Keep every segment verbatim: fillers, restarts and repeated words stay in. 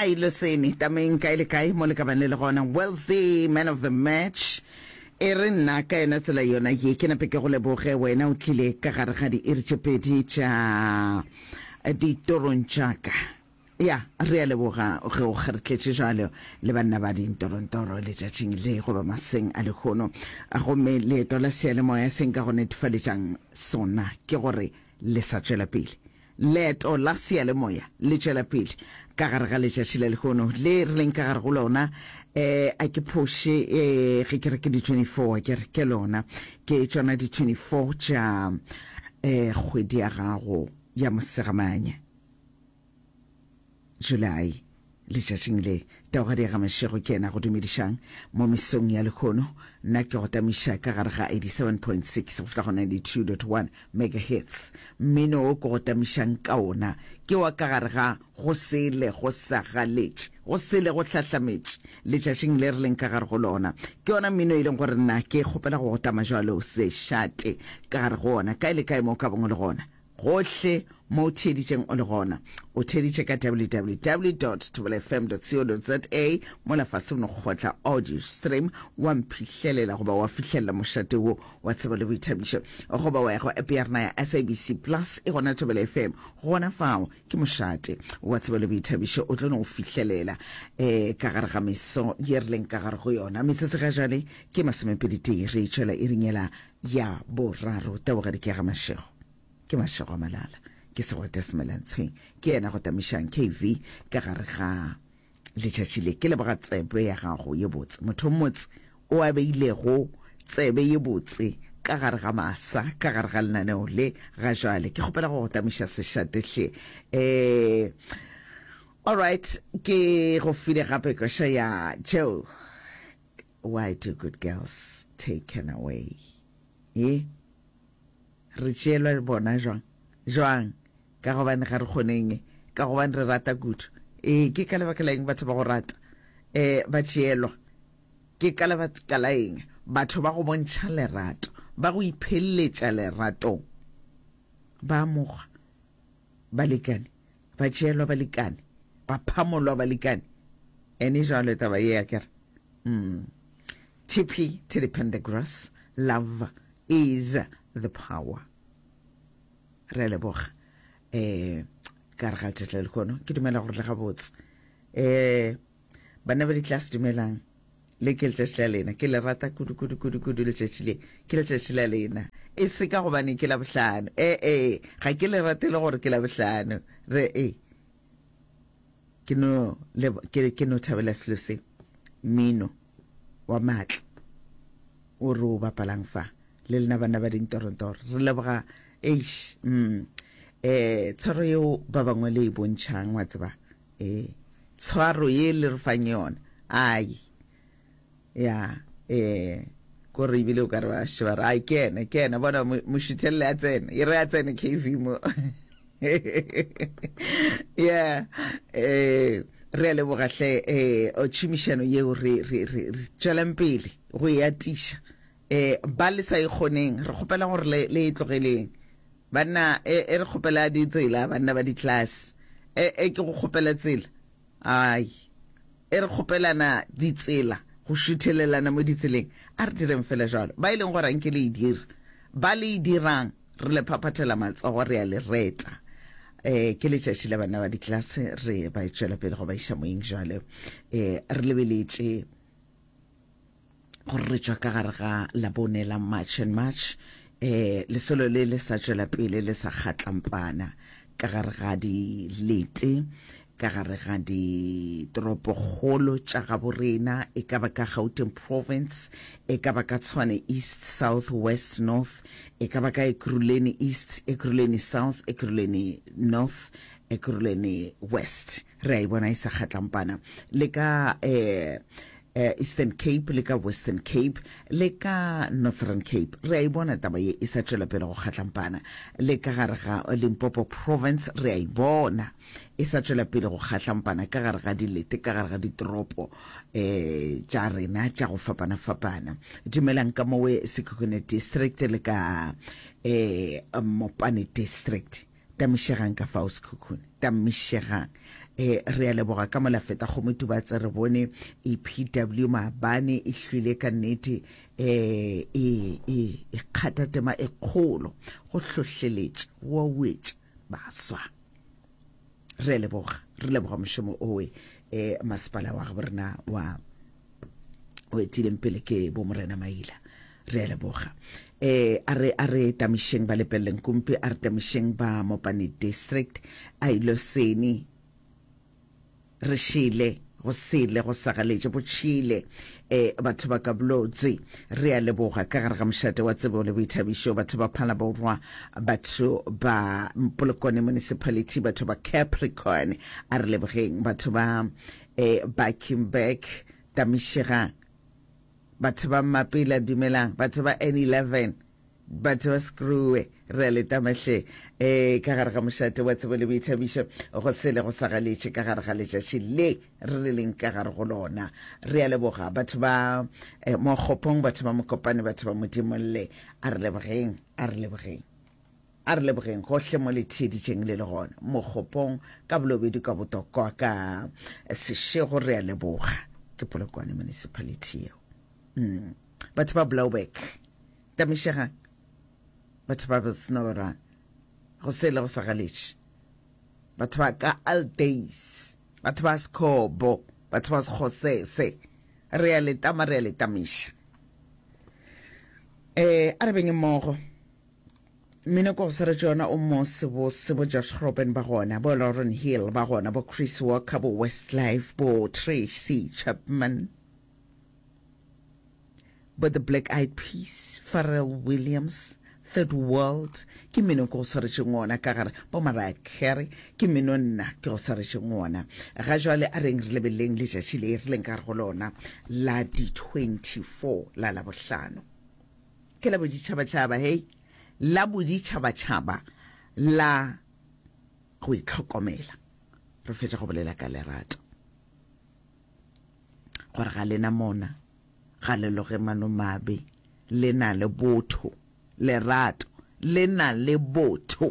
Ai lo seni tameng ka ile kai mo le ka banele gona Wellesley man of the match e re nna ka ena tsela yona ye ke na peke go leboge wena o tlile ka gare ga di irchepedi tša di toronchaka ya re a leboga o ge o kgertletse jalo le banna ba di torontoro le tšatšing le go ba maseng a lekgono a go me le tola se le moya seng ka go netefaletsang sona ke gore le sa tswela pele leto la se le moya le tswela pele ka gare ga letšatši le lekgono le re leng ka gare go lona eh a ke phoshe eh ge ke re ke di twenty-four ke re ke lona ke tsona di twenty-four tša eh kgwedi ya gago ya mosegamanya July letšatšing le taoga di ga mešego ke ena go dumedišang mo mesong ya lekgono nna ke go tamiša ka gare ga eighty-seven point six go feta go ninety-two point one megahertz mmino o ke go tamišang ka ona ke wa ka gare ga go sele go sagaletše go sele go hlahlametše letšatšing le re leng ka gare go lona ke ona mmino e leng gore nna ke kgopela go go tama jalo se šate ka gare go ona ka ile kae mo ka bongwe le gona gohle mo theditšeng o le gona o theditše ka w w w dot tobela f m dot co dot za mo lafase o no kgotla audio stream wa mphihlelela goba wa fihlelela mošate wo wa tsebo le boithabišo goba wa ya go app ya rena ya S A B C plus e gona tobela F M gona fao ke mošate wa tsebo le boithabišo o tlo no o fihlelela eh ka gare ga meso ye re leng ka gare go yona metsotso ga jale ke masomepedi re tšwela e ringela ya boraro tabogadi ke ga mašego ke mašego malala ke se go tesmelantshweng ke ena go tamišang K V ka gare ga letšatši le ke leboga tsebe ya gago ye botse motho mmotse o a beilego tsebe ye botse ka gare ga masa ka gare ga lenaneo le ga jale ke kgopela go go tamiša sešatehle eh all right ke go file gape koša ya Joe why do good girls taken away eh re tšelwa bona jwang jwang ka go bane ga re kgoneng ka go bane re rata kudu eh ke ka lebaka la eng batho ba go rata eh ba tšelwa ke ka lebaka la eng batho ba go bontšha lerato ba go iphelletša lerato ba moga ba lekane ba tšelwa ba lekane ba phamolwa ba lekane ene jalo taba ye ya kere mm T P to the Pendergrass love is the power re leboga eh ka re ga tšetla le kono ke dumela gore le ga botse eh bana ba di class dumelang le ke le tšetla lena ke le rata kudu kudu kudu kudu le tšetšile ke le tšetšile lena e se ka go bane ke la bohlano eh eh ga ke le rate le gore ke la bohlano re eh ke no le ke ke no thabela selo se mino wa matla o ro ba palang fa le lena bana ba ding torontoro re leboga eish mm eh tshwaro yo ba bangwe le bontšhang wa tseba eh tshwaro ye le re fang yona ai ya eh go re bile o ka re ba sheba ai kene kene bona mo shithelle a tsena e re a tsena K V mo yeah eh re le bogahle eh o tšhimišano yeo re re re tšwelempele go ya tisha eh ba le sa ikgoneng re kgopela gore le le tlogeleng bana e re kgopela di tsela bana ba di class e e ke go kgopela tsela ai e re kgopelana di tsela go shuthelelana mo ditseleng a re direng fela jalo ba ileng gore nke le idira ba le dirang re le phaphathela matsogo re ya le reta eh ke le tšatši la bana ba di class re ba itšwela pele go ba iša moeng jalo eh re lebeletše gore re tswa ka gare ga la bone la March and March eh le solo le le sa tšwela pele le sa kgatlampana ka gare ga di lete ka gare ga di toropo kgolo tša ga borena e ka ba ka Gauteng province e ka ba ka Tshwane east south west north e ka ba ka Ekurhuleni east Ekurhuleni south Ekurhuleni north Ekurhuleni west re a e bona e sa kgatlampana le ka eh Uh, Eastern Cape le ka Western Cape le ka Northern Cape re a e bona taba ye e sa tšwela pele go kgatlampana le ka gare ga Limpopo province re a e bona e sa tšwela pele go kgatlampana ka gare ga dilete ka gare ga ditoropo eh tša rena tša go fapana fapana dumelang ka mowe Sekhukhune district le ka eh Mopane district tamišegang ka fao sekhukhune tamišegang eh re a leboga ka mola feta go motubatse re bone e P W Maabane e hlwile ka nnete eh e e kgata tema e kgolo go hlohleletše wa wetše baswa re leboga re leboga mošomo owe eh masepala wa go rena wa o etile pele ke bo Morena Maila re a leboga eh are are tamišeng ba lepeleng kumpi are tamišeng ba Mopani district a ilo seni re shile go sele go sagaletše botšhile eh batho ba ka blotse re a leboga ka gare ga mošate wa tsebo le boithabišo batho ba Phana Borwa batho ba Polokwane municipality batho ba Capricorn a re lebogeng batho ba eh Bakenberg tamišega batho ba Mapela dumelang batho ba N eleven batho ba Screwe re le tamahle eh ka gare ga mošate wa tsebo le boithabišo go sele go sagaletše ka gare ga letšatši le re leng ka gare go lona re a leboga batho ba mo Kgopong batho ba Mokopane batho ba Modimolle a re lebogeng a re lebogeng a re lebogeng gohle mo letheditšeng le le gona mo Kgopong ka bolobedi ka botokwa ka Seshego re a leboga ke Polokwane municipality eo mm batho ba Blaubeck tamišega batho ba Snowra go sele go sagaletše batho ba ka Aldays batho ba Skobo batho ba Sekgosese re a le tama re a le tamiša eh a re beng mmogo mine ko se re tsona o mo sebo sebo Josh Groben ba gona bo Lauren Hill ba gona bo Chris Walker bo Westlife bo Tracy Chapman but the Black Eyed Peas Pharrell Williams Third World ke mino ko sare ngwana ka gare bo Mariah Carey ke mino nna ke go sare ngwana ga jwale a reng re lebeleng le tšatši le re leng ka go lona la di twenty-four la la bohlano ke la boditšhabatšhaba hey la boditšhabatšhaba la go itlhokomela re fetša go bolela ka lerato gore ga lena mona ga le loge mano mabe le na le botho lerato le na le botho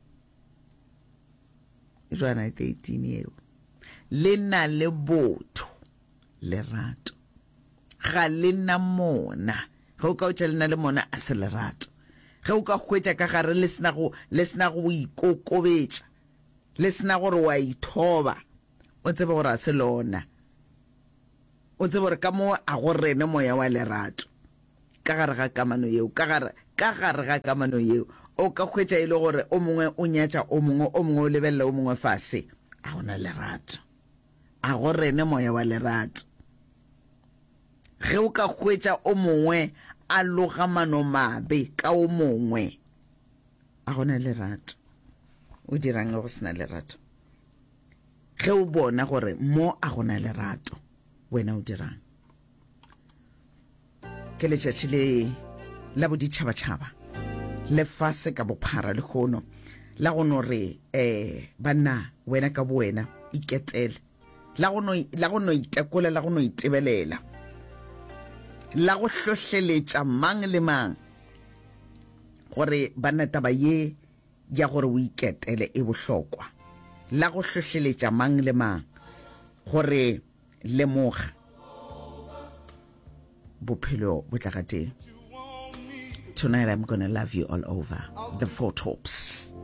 jwana eighteen eo le na le botho lerato ga le na mona ga o ka o tša le na le mona a se lerato ga o ka hwetša ka gare le sena go le sena go ikokobetša le sena gore wa ithoba o tsebe gore a se lona o tsebe gore ka mo a go rene moya wa lerato ka gare ga kamano yeo ka gare ka gare ga kamano yeo o ka hwetša ile gore o mongwe o nyatša o mongwe o mongwe o lebella o mongwe fase a gona lerato a go rene moya wa lerato ge o ka hwetša o mongwe a loga mano mabe ka o mongwe a gona lerato o dirang go sena lerato ge o bona gore mo a gona lerato wena o dirang ke letšatši le la boditšhabatšhaba lefase ka bophara le kgono la go no re eh banna wena ka boena iketele la go no la go no itekola la go no itebelela la go hlohleletša mang le mang gore banna taba ye ya gore o iketele e bohlokwa la go hlohleletša mang le mang gore lemoga bophelo bo tla ka teng. Tonight I'm gonna love you all over the four tops.